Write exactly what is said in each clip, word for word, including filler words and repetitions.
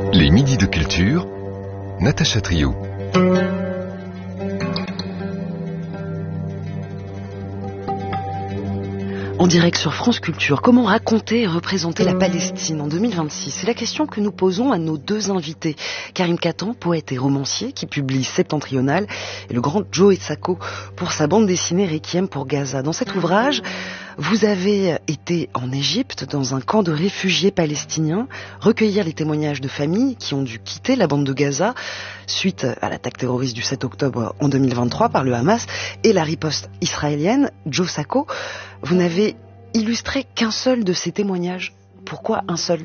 Les midis de culture, Natacha Trio. En direct sur France Culture, comment raconter et représenter la Palestine en deux mille vingt-six? C'est la question que nous posons à nos deux invités. Karim Katan, poète et romancier, qui publie Septentrional, et le grand Joe Sacco pour sa bande dessinée Requiem pour Gaza. Dans cet ouvrage, vous avez été en Égypte, dans un camp de réfugiés palestiniens, recueillir les témoignages de familles qui ont dû quitter la bande de Gaza suite à l'attaque terroriste du sept octobre en deux mille vingt-trois par le Hamas et la riposte israélienne. Joe Sacco, vous n'avez illustré qu'un seul de ces témoignages. Pourquoi un seul?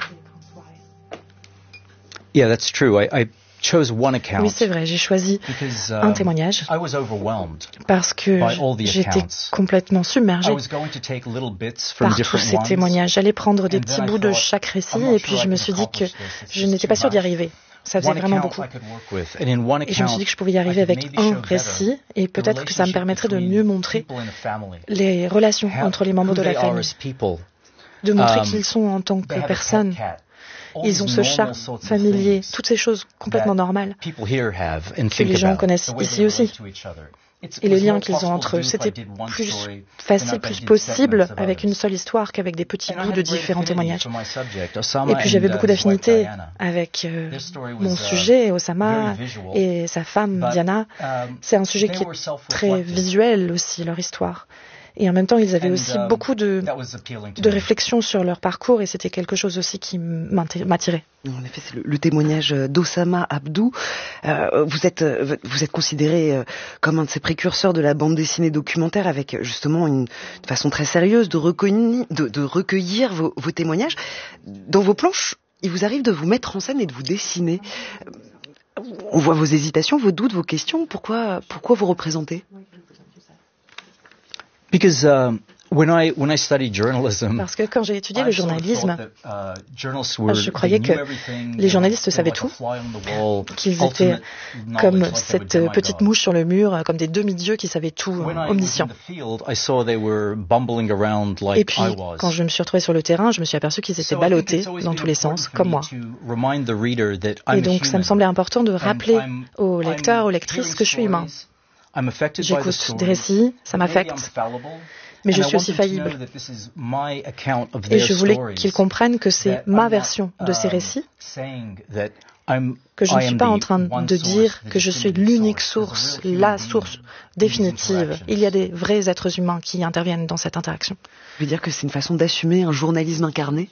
Yeah, that's true. I, I chose one account. Oui, c'est vrai, j'ai choisi because, um, un témoignage I was overwhelmed parce que by all the j'étais accounts. complètement I submergée was going to take little bits from par tous different ces ones. témoignages. J'allais prendre des And petits then I bouts de thought, chaque récit I'm not et puis sure je I me can suis dit que accomplish this. It's je just n'étais too pas sûre d'y much. arriver. Ça faisait One vraiment account beaucoup. I could work with. And in one Et je me suis dit que je pouvais y arriver account, I avec could maybe un show better récit et the peut-être que ça me relationship permettrait de between mieux montrer people in a family. les relations How- entre les membres who de la they are famille, as people. de montrer Um, qui ils sont en tant They que have a pet personnes. cat. All Ils these ont ce chat normal sorts of familier, things toutes ces choses complètement that normales people here have and que think les gens about, connaissent the way ici they aussi. relate to each other. It's- et it les was liens more qu'ils ont possible entre to eux. do if I C'était did one plus story facile, than if I plus did possible segments of avec une others. seule histoire qu'avec des petits And I bouts had de a great différents affinity témoignages. for my subject, Osama Et puis j'avais and, beaucoup uh, his wife d'affinités Diana. avec euh, Their story was, mon uh, sujet, Osama, very visual, et sa femme, but, Diana. um, C'est un sujet they qui were est self-reflective. très visuel aussi, leur histoire. Et en même temps, ils avaient And, aussi um, beaucoup de, that was appealing to de me. réflexions sur leur parcours, et c'était quelque chose aussi qui m'inté- m'attirait. En effet, c'est le, le témoignage d'Osama Abdou. Euh, vous êtes, euh, vous êtes considéré euh, comme un de ces précurseurs de la bande dessinée documentaire, avec justement une, une façon très sérieuse de recueillir, de, de recueillir vos, vos témoignages. Dans vos planches, il vous arrive de vous mettre en scène et de vous dessiner. On voit vos hésitations, vos doutes, vos questions. Pourquoi, pourquoi vous représentez? Because um, when I when I studied journalism, Parce que quand j'ai étudié I le sort of journalisme, thought that, uh, journalists were- je croyais they que knew everything, les journalistes they were savaient like a tout, fly on the wall, qu'ils étaient ultimate knowledge, comme like they cette were petite demigods. mouche sur le mur, comme des demi-dieux qui savaient tout, When I was in omniscients. the field, I saw they were bumbling around like Et puis, I was. quand je me suis retrouvée sur le terrain, je me suis aperçue qu'ils étaient So I think ballottés it's always dans been tous les important sens, for comme me moi. to remind the reader that Et I'm a donc, ça me human. semblait important de And rappeler I'm- aux I'm lecteurs, aux lectrices hearing que je suis humain. stories, I'm affected by the J'écoute stories. des récits, ça Maybe I'm m'affecte, fallible, mais je and I suis want aussi them to faillible. know that this is my account of Et their je voulais stories, qu'ils comprennent que c'est that ma I'm version not, de ces um, récits, saying that I'm- que je ne I suis am pas the en train one de source, dire the que je suis definitive l'unique source. source, There's a real la human being source in these définitive. interactions. Il y a des vrais êtres humains qui interviennent dans cette interaction. Je veux dire que c'est une façon d'assumer un journalisme incarné.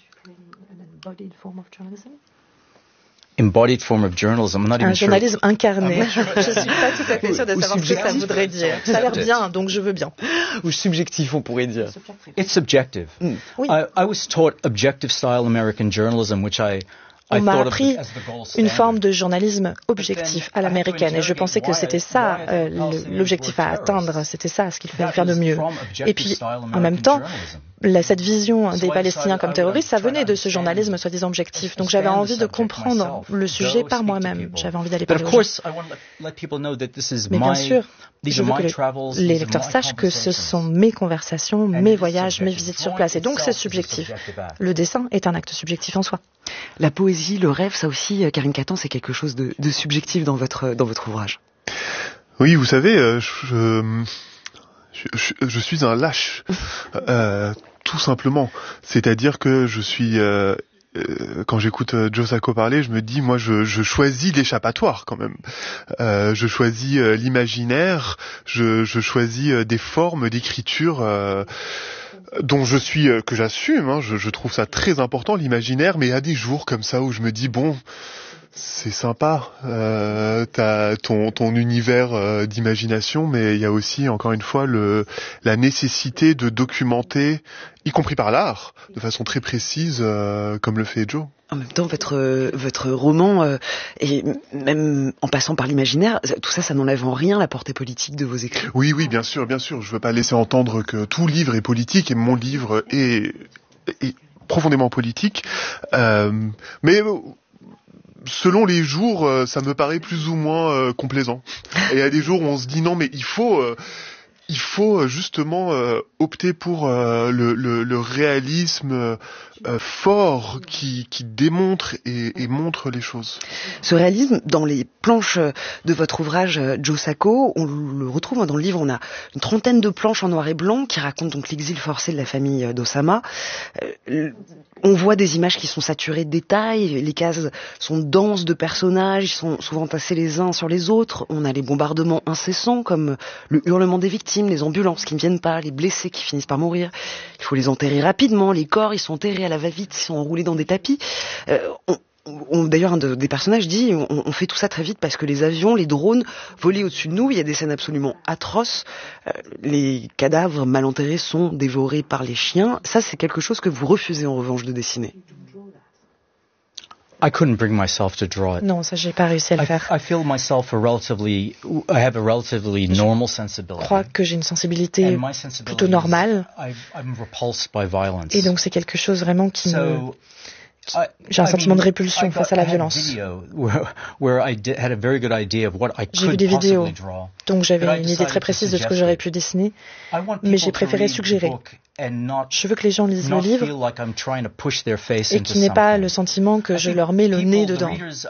Embodied form of journalism. I'm not Un even sure. journalisme incarné. I'm not sure. Je ne suis pas tout à fait sûre de Ou savoir ce que ça subjectif. voudrait dire. Ça a l'air bien, donc je veux bien. Ou subjectif, on pourrait dire. It's subjective. Mm. Oui. I, I was taught objective style American journalism, which I, I On m'a thought of appris as the gold une standard. forme de journalisme objectif à l'américaine, et je pensais que c'était ça euh, le- l'objectif à atteindre, c'était ça ce qu'il fallait faire de mieux. Et puis, en même temps, la- cette vision des Palestiniens comme terroristes, ça venait de ce journalisme soi-disant objectif. Donc j'avais envie de comprendre le sujet par moi-même. J'avais envie d'aller But parler of aux gens. course, I want to let people know that this is Mais bien my, sûr, these je are veux my que travels, le- les these are lecteurs my sachent que ce sont conversations. mes conversations, And mes it is voyages, mes subjective. visites sur Drawing place. Et donc c'est itself is a subjectif. subjective act. Le dessin est un acte subjectif en soi. La poésie, le rêve, ça aussi, Karim Katan, c'est quelque chose de, de subjectif dans votre, dans votre ouvrage. Oui, vous savez, euh, je, je, je, je suis un lâche, euh, tout simplement. C'est-à-dire que je suis... Euh, euh, quand j'écoute euh, Joe Sacco parler, je me dis, moi, je, je choisis l'échappatoire quand même. Euh, je choisis euh, l'imaginaire, je, je choisis euh, des formes d'écriture... Euh, dont je suis, euh, que j'assume, hein, je, je trouve ça très important, l'imaginaire, mais il y a des jours comme ça où je me dis, bon, c'est sympa, euh, t'as ton, ton univers euh, d'imagination, mais il y a aussi, encore une fois, le, la nécessité de documenter, y compris par l'art, de façon très précise, euh, comme le fait Joe. En même temps, votre, votre roman, euh, et même en passant par l'imaginaire, tout ça, ça n'enlève en rien la portée politique de vos écrits. Oui, oui, bien sûr, bien sûr. Je veux pas laisser entendre que tout livre est politique, et mon livre est, est profondément politique. Euh, mais selon les jours, ça me paraît plus ou moins euh, complaisant. Et il y a des jours où on se dit non, mais il faut... Euh, il faut justement euh, opté pour euh, le, le, le réalisme euh, fort qui, qui démontre et, et montre les choses. Ce réalisme, dans les planches de votre ouvrage Joe Sacco, on le retrouve dans le livre, on a une trentaine de planches en noir et blanc qui racontent donc l'exil forcé de la famille d'Osama. Euh, on voit des images qui sont saturées de détails, les cases sont denses de personnages, ils sont souvent tassés les uns sur les autres, on a les bombardements incessants comme le hurlement des victimes, les ambulances qui ne viennent pas, les blessés qui finissent par mourir. Il faut les enterrer rapidement, les corps ils sont enterrés à la va-vite, ils sont enroulés dans des tapis. Euh, on, on, d'ailleurs, un de, des personnages dit on, on fait tout ça très vite parce que les avions, les drones volaient au-dessus de nous, il y a des scènes absolument atroces. Euh, les cadavres mal enterrés sont dévorés par les chiens. Ça, c'est quelque chose que vous refusez en revanche de dessiner. I couldn't bring myself to draw it. Non, ça j'ai pas réussi à le faire. I, I feel myself a relatively, I have a relatively normal sensibility. Je crois que j'ai une sensibilité plutôt normale. I, I'm repulsed by violence. Et donc c'est quelque chose vraiment qui so, me... J'ai un sentiment de répulsion face à la violence. J'ai vu des vidéos, donc j'avais une idée très précise de ce que j'aurais pu dessiner, mais j'ai préféré suggérer. Je veux que les gens lisent le livre et qu'ils n'aient pas le sentiment que je leur mets le nez dedans.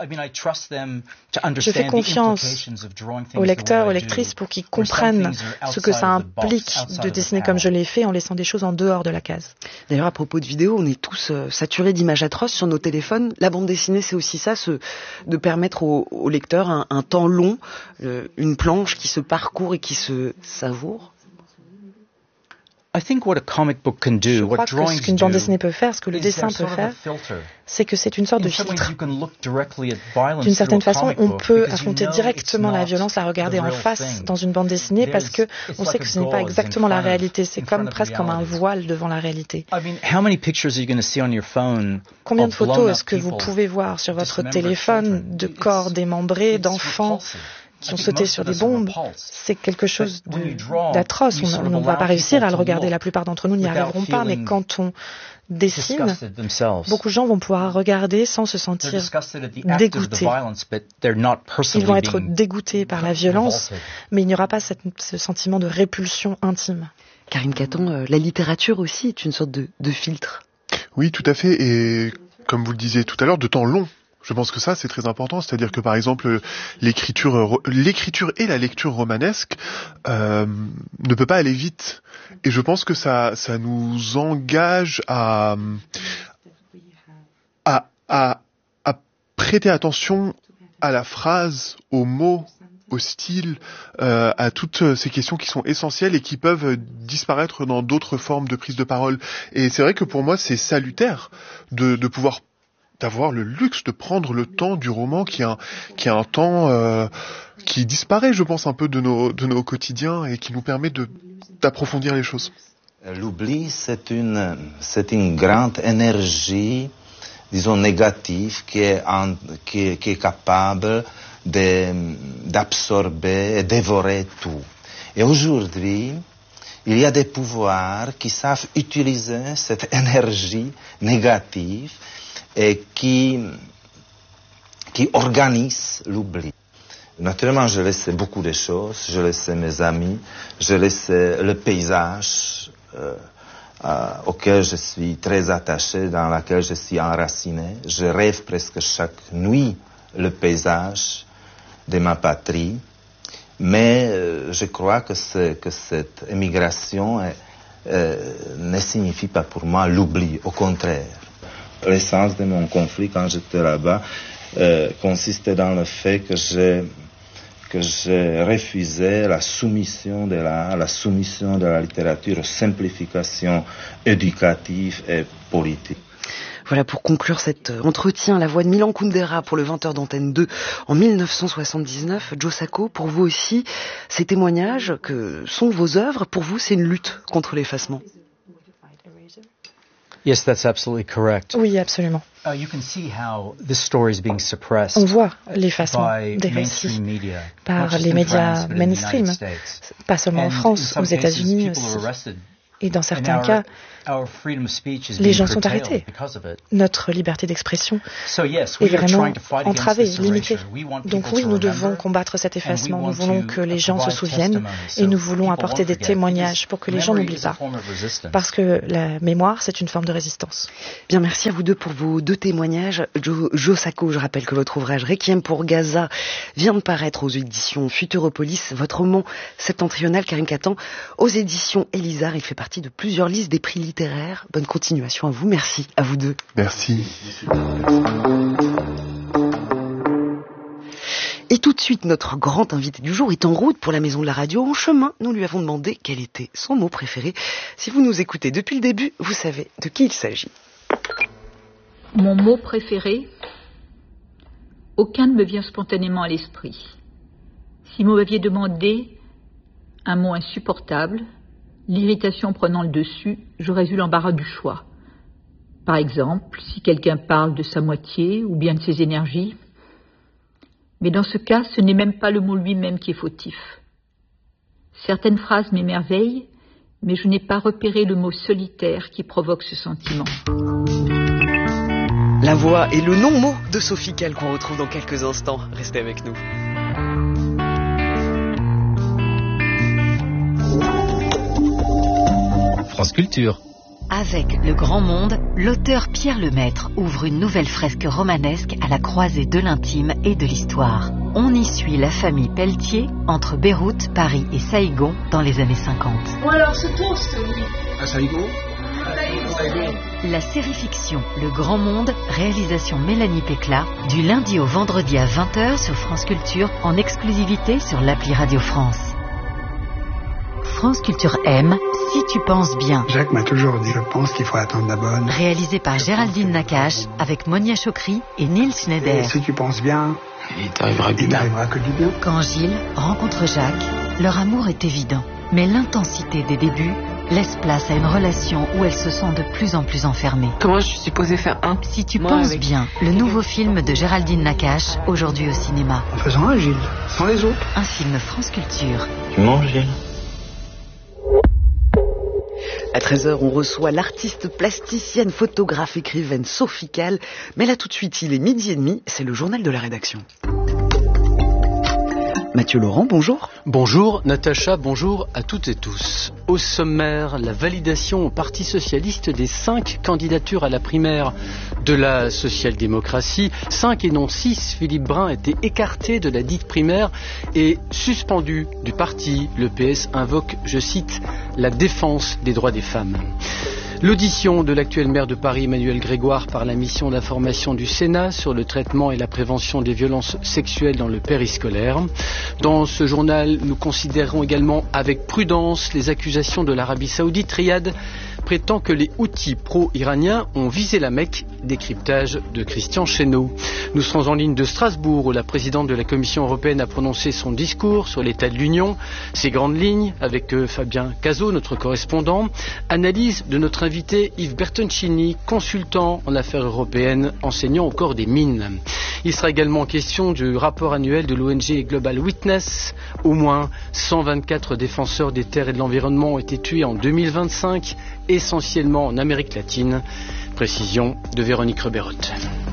Je fais confiance aux lecteurs, aux lectrices pour qu'ils comprennent ce que ça implique de dessiner comme je l'ai fait en laissant des choses en dehors de la case. D'ailleurs, à propos de vidéos, on est tous euh, saturés d'images atroces sur nos téléphones. La bande dessinée, c'est aussi ça, ce, de permettre aux, aux lecteurs un, un temps long, euh, une planche qui se parcourt et qui se savoure. I think what a comic book can do, Je crois what que drawings ce qu'une bande do, dessinée peut faire, ce que le dessin peut faire, c'est que c'est une sorte de filtre. D'une certaine façon, on peut affronter directement la violence, la regarder en face dans une bande dessinée parce que on sait que ce n'est pas exactement la réalité. C'est comme presque comme un voile devant la réalité. Combien de photos est-ce que vous pouvez voir sur votre téléphone de corps démembrés, d'enfants qui ont sauté sur des bombes? C'est quelque chose d'atroce. On ne va pas réussir à le regarder. La plupart d'entre nous n'y arriveront pas, mais quand on dessine, beaucoup de gens vont pouvoir regarder sans se sentir dégoûtés. Ils vont être dégoûtés par la violence, mais il n'y aura pas cette, ce sentiment de répulsion intime. Karine Catan, euh, la littérature aussi est une sorte de, de filtre. Oui, tout à fait. Et comme vous le disiez tout à l'heure, de temps long. Je pense que ça, c'est très important. C'est-à-dire que, par exemple, l'écriture, l'écriture et la lecture romanesque euh, ne peut pas aller vite. Et je pense que ça, ça nous engage à, à, à, à prêter attention à la phrase, aux mots, au style, euh, à toutes ces questions qui sont essentielles et qui peuvent disparaître dans d'autres formes de prise de parole. Et c'est vrai que pour moi, c'est salutaire de, de pouvoir d'avoir le luxe de prendre le temps du roman qui est un, qui est un temps euh, qui disparaît, je pense, un peu de nos, de nos quotidiens et qui nous permet de, d'approfondir les choses. L'oubli, c'est une, c'est une grande énergie, disons, négative qui est, en, qui, qui est capable de, d'absorber et dévorer tout. Et aujourd'hui, il y a des pouvoirs qui savent utiliser cette énergie négative et qui, qui organise l'oubli. Naturellement, je laisse beaucoup de choses, je laisse mes amis, je laisse le paysage euh, euh, auquel je suis très attaché, dans lequel je suis enraciné. Je rêve presque chaque nuit le paysage de ma patrie, mais euh, je crois que, c'est, que cette émigration est, euh, ne signifie pas pour moi l'oubli, au contraire. L'essence de mon conflit quand j'étais là-bas euh, consistait dans le fait que j'ai que j'ai refusé la soumission de l'art, la soumission de la littérature aux simplifications éducatives et politiques. Voilà pour conclure cet entretien, la voix de Milan Kundera pour le vingt heures d'Antenne deux en dix-neuf cent soixante-dix-neuf. Joe Sacco, pour vous aussi, ces témoignages que sont vos œuvres, pour vous, c'est une lutte contre l'effacement. Yes, that's absolutely correct. Oui, absolument. Uh, you can see how this story is being suppressed. On voit l'effacement des récits par les médias mainstream, pas seulement en France, aux États-Unis aussi. Et dans certains cas, les gens sont arrêtés. Notre liberté d'expression est vraiment entravée, limitée. Donc oui, nous devons combattre cet effacement. Nous voulons que les gens se souviennent et nous voulons apporter des témoignages pour que les gens n'oublient pas. Parce que la mémoire, c'est une forme de résistance. Bien, merci à vous deux pour vos deux témoignages. Jo, Jo Sacco, je rappelle que votre ouvrage Requiem pour Gaza vient de paraître aux éditions Futuropolis. Votre roman septentrional, Karim Katan, aux éditions Elisard. Il fait partie de plusieurs listes des prix littéraires. Bonne continuation à vous. Merci à vous deux. Merci. Et tout de suite, notre grand invité du jour est en route pour la Maison de la Radio. En chemin, nous lui avons demandé quel était son mot préféré. Si vous nous écoutez depuis le début, vous savez de qui il s'agit. Mon mot préféré, aucun ne me vient spontanément à l'esprit. Si vous m'aviez demandé un mot insupportable, l'irritation prenant le dessus, j'aurais eu l'embarras du choix. Par exemple, si quelqu'un parle de sa moitié ou bien de ses énergies. Mais dans ce cas, ce n'est même pas le mot lui-même qui est fautif. Certaines phrases m'émerveillent, mais je n'ai pas repéré le mot solitaire qui provoque ce sentiment. La voix et le non-mot de Sophie Calle qu'on retrouve dans quelques instants. Restez avec nous. France Culture. Avec Le Grand Monde, l'auteur Pierre Lemaître ouvre une nouvelle fresque romanesque à la croisée de l'intime et de l'histoire. On y suit la famille Pelletier entre Beyrouth, Paris et Saïgon dans les années cinquante. Bon alors, ce toast, oui. À Saïgon ? La série fiction Le Grand Monde, réalisation Mélanie Pécla, du lundi au vendredi à vingt heures sur France Culture, en exclusivité sur l'appli Radio France. France Culture aime Si tu penses bien. Jacques m'a toujours dit, je pense qu'il faut attendre la bonne. Réalisé par Géraldine Nakache, avec Monia Chokri et Neil Schneider. Et si tu penses bien, il t'arrivera du bien. Il t'arrivera que du bien. Quand Gilles rencontre Jacques, leur amour est évident. Mais l'intensité des débuts laisse place à une relation où elle se sent de plus en plus enfermée. Comment je suis supposée faire un Si tu Moi penses avec... bien, le nouveau film de Géraldine Nakache, aujourd'hui au cinéma. En faisant un, Gilles, sans les autres. Un film France Culture. Tu manges, Gilles ? À treize heures, on reçoit l'artiste plasticienne, photographe, écrivaine Sophie Calle. Mais là, tout de suite, il est midi et demi, c'est le journal de la rédaction. Mathieu Laurent, bonjour. Bonjour Natacha, bonjour à toutes et tous. Au sommaire, la validation au Parti Socialiste des cinq candidatures à la primaire de la social-démocratie. Cinq et non six, Philippe Brun était écarté de la dite primaire et suspendu du parti. Le P S invoque, je cite, la défense des droits des femmes. L'audition de l'actuel maire de Paris, Emmanuel Grégoire, par la mission d'information du Sénat sur le traitement et la prévention des violences sexuelles dans le périscolaire. Dans ce journal, nous considérons également avec prudence les accusations de l'Arabie Saoudite. Riyad prétend que les Houthis pro-iraniens ont visé la Mecque. Décryptage de Christian Chesneau. Nous serons en ligne de Strasbourg où la présidente de la Commission européenne a prononcé son discours sur l'état de l'Union, ses grandes lignes, avec euh, Fabien Cazot, notre correspondant. Analyse de notre invité Yves Bertoncini, consultant en affaires européennes, enseignant au corps des mines. Il sera également question du rapport annuel de l'O N G Global Witness. Au moins cent vingt-quatre défenseurs des terres et de l'environnement ont été tués en deux mille vingt-cinq, essentiellement en Amérique latine. Précision de Véronique Reberotte.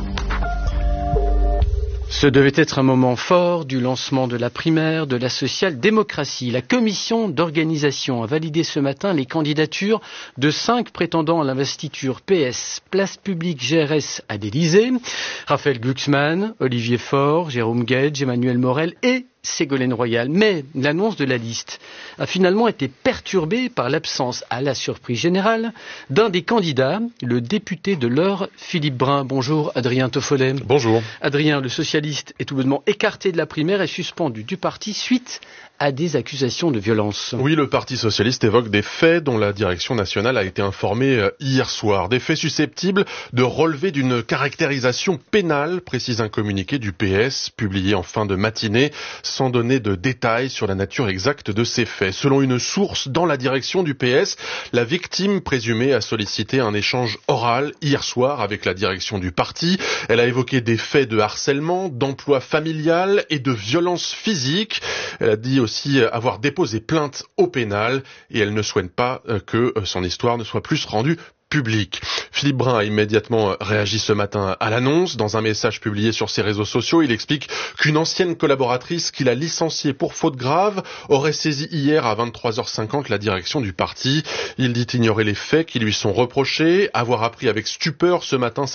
Ce devait être un moment fort du lancement de la primaire de la social-démocratie. La commission d'organisation a validé ce matin les candidatures de cinq prétendants à l'investiture P S, place publique G R S à l'Élysée. Raphaël Glucksmann, Olivier Faure, Jérôme Guedj, Emmanuel Morel et Ségolène Royal. Mais l'annonce de la liste a finalement été perturbée par l'absence, à la surprise générale, d'un des candidats, le député de l'Eure, Philippe Brun. Bonjour Adrien Toffolet. Bonjour. Adrien, le socialiste est tout bonnement écarté de la primaire et suspendu du parti suite à des accusations de violence. Oui, le Parti socialiste évoque des faits dont la direction nationale a été informée hier soir. Des faits susceptibles de relever d'une caractérisation pénale, précise un communiqué du P S, publié en fin de matinée, sans donner de détails sur la nature exacte de ces faits. Selon une source dans la direction du P S, la victime présumée a sollicité un échange oral hier soir avec la direction du parti. Elle a évoqué des faits de harcèlement, d'emploi familial et de violence physique. Elle a dit aussi aussi avoir déposé plainte au pénal et elle ne souhaite pas que son histoire ne soit plus rendue public. Philippe Brun a immédiatement réagi ce matin à l'annonce. Dans un message publié sur ses réseaux sociaux, il explique qu'une ancienne collaboratrice qu'il a licenciée pour faute grave aurait saisi hier à vingt-trois heures cinquante la direction du parti. Il dit ignorer les faits qui lui sont reprochés, avoir appris avec stupeur ce matin